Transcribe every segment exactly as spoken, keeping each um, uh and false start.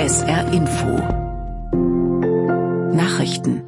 S R Info Nachrichten.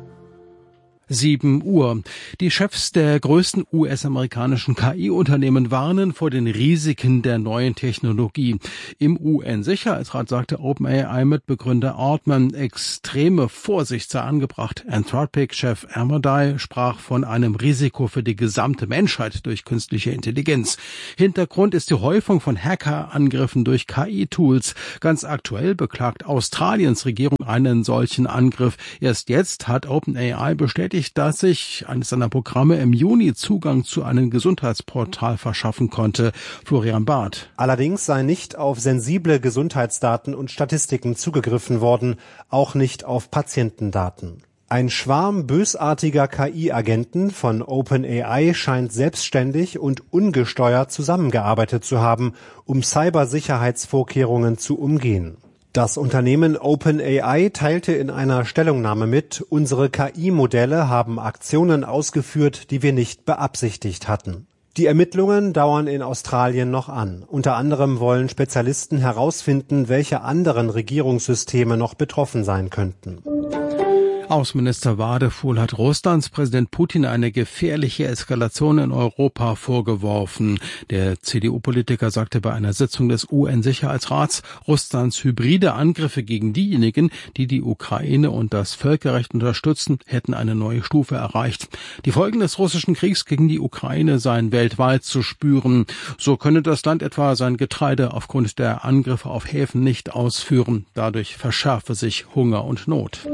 sieben Uhr. Die Chefs der größten U S-amerikanischen K I-Unternehmen warnen vor den Risiken der neuen Technologie. Im U N-Sicherheitsrat sagte OpenAI-Mitbegründer Altman, extreme Vorsicht sei angebracht. Anthropic-Chef Amodei sprach von einem Risiko für die gesamte Menschheit durch künstliche Intelligenz. Hintergrund ist die Häufung von Hackerangriffen durch K I-Tools. Ganz aktuell beklagt Australiens Regierung einen solchen Angriff. Erst jetzt hat OpenAI bestätigt, dass sich eines seiner Programme im Juni Zugang zu einem Gesundheitsportal verschaffen konnte. Florian Barth. Allerdings sei nicht auf sensible Gesundheitsdaten und Statistiken zugegriffen worden, auch nicht auf Patientendaten. Ein Schwarm bösartiger K I-Agenten von OpenAI scheint selbstständig und ungesteuert zusammengearbeitet zu haben, um Cybersicherheitsvorkehrungen zu umgehen. Das Unternehmen OpenAI teilte in einer Stellungnahme mit, unsere K I-Modelle haben Aktionen ausgeführt, die wir nicht beabsichtigt hatten. Die Ermittlungen dauern in Australien noch an. Unter anderem wollen Spezialisten herausfinden, welche anderen Regierungssysteme noch betroffen sein könnten. Außenminister Wadefuhl hat Russlands Präsident Putin eine gefährliche Eskalation in Europa vorgeworfen. Der C D U-Politiker sagte bei einer Sitzung des U N-Sicherheitsrats, Russlands hybride Angriffe gegen diejenigen, die die Ukraine und das Völkerrecht unterstützen, hätten eine neue Stufe erreicht. Die Folgen des russischen Kriegs gegen die Ukraine seien weltweit zu spüren. So könne das Land etwa sein Getreide aufgrund der Angriffe auf Häfen nicht ausführen. Dadurch verschärfe sich Hunger und Not.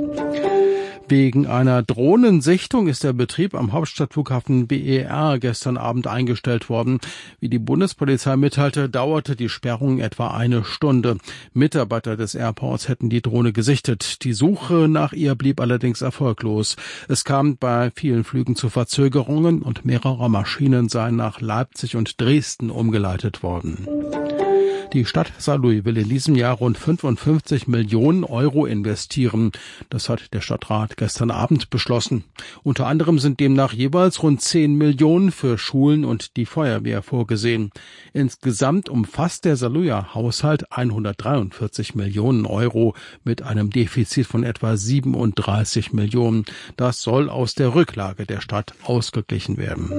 Wegen einer Drohnensichtung ist der Betrieb am Hauptstadtflughafen B E R gestern Abend eingestellt worden. Wie die Bundespolizei mitteilte, dauerte die Sperrung etwa eine Stunde. Mitarbeiter des Airports hätten die Drohne gesichtet. Die Suche nach ihr blieb allerdings erfolglos. Es kam bei vielen Flügen zu Verzögerungen und mehrere Maschinen seien nach Leipzig und Dresden umgeleitet worden. Die Stadt Saarlouis will in diesem Jahr rund fünfundfünfzig Millionen Euro investieren. Das hat der Stadtrat gestern Abend beschlossen. Unter anderem sind demnach jeweils rund zehn Millionen für Schulen und die Feuerwehr vorgesehen. Insgesamt umfasst der Saarlouier Haushalt hundertdreiundvierzig Millionen Euro mit einem Defizit von etwa siebenunddreißig Millionen. Das soll aus der Rücklage der Stadt ausgeglichen werden.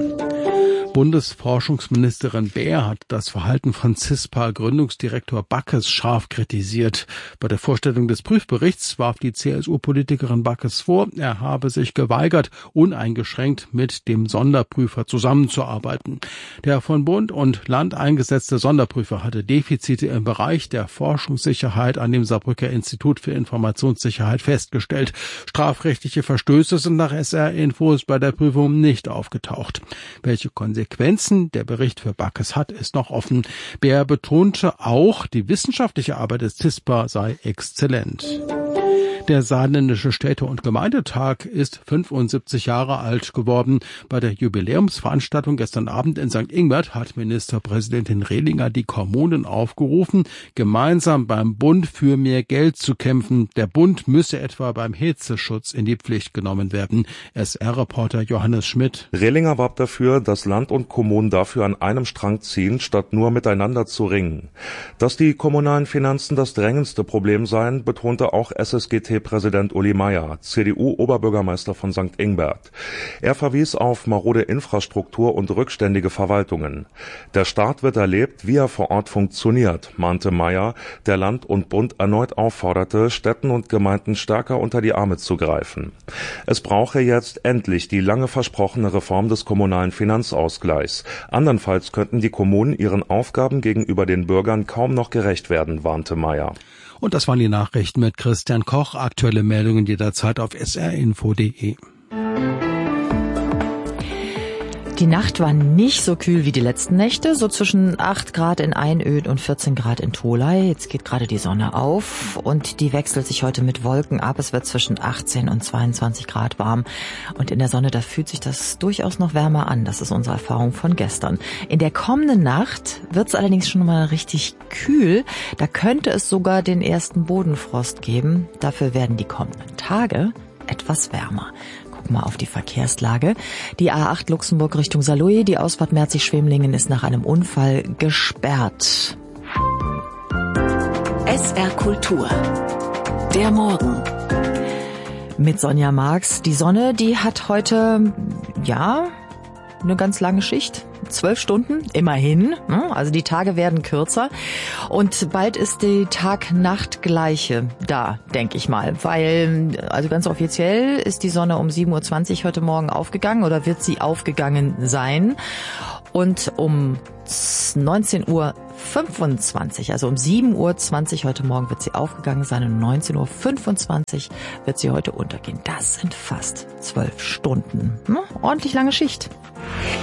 Bundesforschungsministerin Baer hat das Verhalten von CISPA-Gründungsdirektor Backes scharf kritisiert. Bei der Vorstellung des Prüfberichts warf die C S U-Politikerin Backes vor, er habe sich geweigert, uneingeschränkt mit dem Sonderprüfer zusammenzuarbeiten. Der von Bund und Land eingesetzte Sonderprüfer hatte Defizite im Bereich der Forschungssicherheit an dem Saarbrücker Institut für Informationssicherheit festgestellt. Strafrechtliche Verstöße sind nach S R-Infos bei der Prüfung nicht aufgetaucht. Welche Konsequenzen Konsequenzen der Bericht für Backes hat, ist noch offen. Baer betonte auch, die wissenschaftliche Arbeit des CISPA sei exzellent. Der Saarländische Städte- und Gemeindetag ist fünfundsiebzig Jahre alt geworden. Bei der Jubiläumsveranstaltung gestern Abend in Sankt Ingbert hat Ministerpräsidentin Rehlinger die Kommunen aufgerufen, gemeinsam beim Bund für mehr Geld zu kämpfen. Der Bund müsse etwa beim Hitzeschutz in die Pflicht genommen werden. S R-Reporter Johannes Schmidt. Rehlinger warb dafür, dass Land und Kommunen dafür an einem Strang ziehen, statt nur miteinander zu ringen. Dass die kommunalen Finanzen das drängendste Problem seien, betonte auch S S G T-Präsident Uli Meier, C D U-Oberbürgermeister von Sankt Ingbert. Er verwies auf marode Infrastruktur und rückständige Verwaltungen. Der Staat wird erlebt, wie er vor Ort funktioniert, mahnte Meier, der Land und Bund erneut aufforderte, Städten und Gemeinden stärker unter die Arme zu greifen. Es brauche jetzt endlich die lange versprochene Reform des kommunalen Finanzausgleichs. Andernfalls könnten die Kommunen ihren Aufgaben gegenüber den Bürgern kaum noch gerecht werden, warnte Meier. Und das waren die Nachrichten mit Christian Koch. Aktuelle Meldungen jederzeit auf s r info punkt d e. Die Nacht war nicht so kühl wie die letzten Nächte, so zwischen acht Grad in Einöd und vierzehn Grad in Tholey. Jetzt geht gerade die Sonne auf und die wechselt sich heute mit Wolken ab. Es wird zwischen achtzehn und zweiundzwanzig Grad warm. Und in der Sonne, da fühlt sich das durchaus noch wärmer an. Das ist unsere Erfahrung von gestern. In der kommenden Nacht wird es allerdings schon mal richtig kühl. Da könnte es sogar den ersten Bodenfrost geben. Dafür werden die kommenden Tage etwas wärmer. Guck mal auf die Verkehrslage. Die A acht Luxemburg Richtung Saarlouis, die Ausfahrt Merzig-Schwemlingen ist nach einem Unfall gesperrt. S R Kultur. Der Morgen. Mit Sonja Marx. Die Sonne, die hat heute, ja, eine ganz lange Schicht. Zwölf Stunden, immerhin. Also die Tage werden kürzer. Und bald ist die Tag-Nacht-Gleiche da, denke ich mal. Weil, also ganz offiziell ist die Sonne um sieben Uhr zwanzig heute Morgen aufgegangen oder wird sie aufgegangen sein. Und um neunzehn Uhr fünfundzwanzig, also um sieben Uhr zwanzig heute Morgen wird sie aufgegangen sein und um neunzehn Uhr fünfundzwanzig wird sie heute untergehen. Das sind fast zwölf Stunden. Ordentlich lange Schicht.